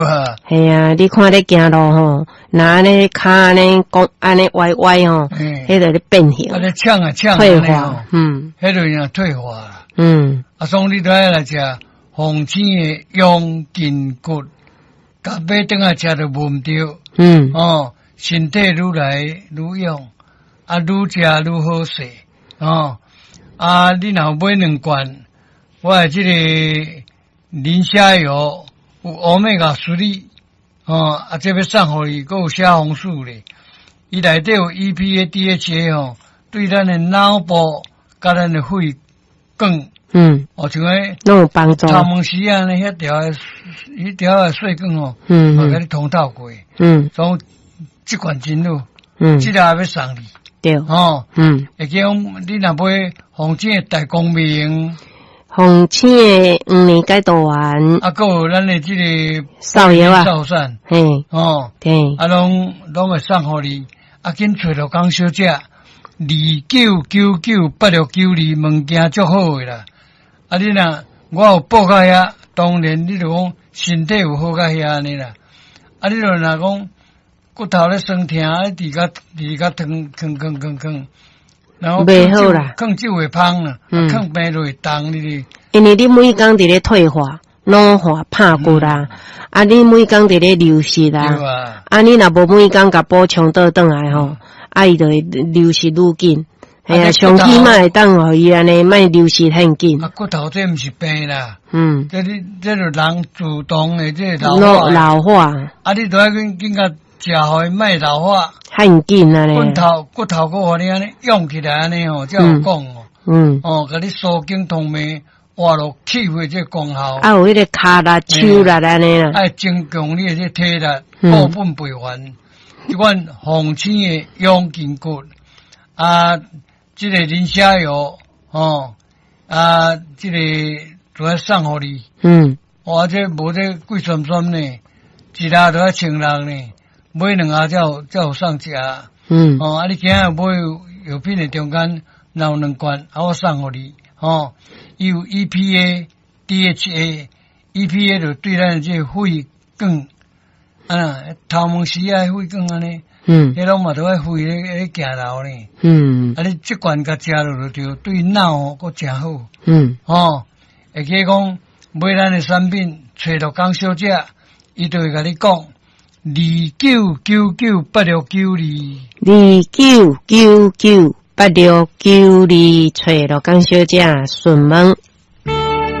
系啊，你看你行路吼，拿安尼骹安尼讲安尼歪歪吼，迄个咧变形， 咧呛啊呛退化， 迄就样退化啦。所以你都要来食红青的羊筋骨，甲买等下食就无毋对。身体愈来愈勇，愈食愈好势。你若买2罐，我的这个磷虾油有欧米伽3，这要送互你，还有虾红素咧。伊内底有 EPA、DHA 对咱的脑部甲咱的肺管，像个拢有帮助。 头毛时啊，迄条的细管甲你通透过。所以这罐真好，这个也要送你。 对， 会记讲你若买红青的大光明， 红青的5年解毒丸， 还有咱的这个少爷啊， 少散， 对， 拢会送互你。紧找着讲小姐29998692，物件足好诶啦。你若我有报到遐，当然你就讲身体有好到遐安尼啦。你就若讲骨头咧酸痛，伫甲吭，然后袂好啦， 吭酒会芳啦，吭病就会重哩。 因为你每工伫咧退化、老化、拍骨啦，你每工伫咧流失啦，你若无每工甲补充倒转来吼，伊就会流失愈紧。系啊，上起码会当互伊安尼，莫流失很紧。 骨头这毋是病啦，这就人自动的这老化。 你都要紧甲食互伊莫老化， 很紧啊咧。 骨头个互你安尼用起来安尼才有讲甲你疏筋通脉，活络气血这功效。 有迄个骹力、手力安尼啦。 增强你的这体力，部分培还。即款红青的羊筋骨这个磷虾油这个都要送互你。这无这贵酸酸呢，一下都要1,600呢，买2下才有送食。你今日买药品的中间若有2罐，我送互你。伊有 EPA、DHA，EPA 就对咱这肺管头毛时肺管安尼。迄拢嘛都爱肺咧行路呢。你这罐甲食落就对脑阁诚好。会记讲买咱的产品，找到江小姐，伊就会甲你讲 29998692，29998692，找到江小姐询问。